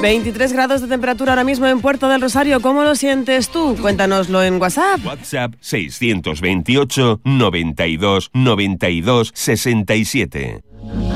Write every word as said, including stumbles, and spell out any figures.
veintitrés grados de temperatura ahora mismo en Puerto del Rosario. ¿Cómo lo sientes tú? Cuéntanoslo en WhatsApp. WhatsApp seiscientos veintiocho, noventa y dos, noventa y dos, sesenta y siete.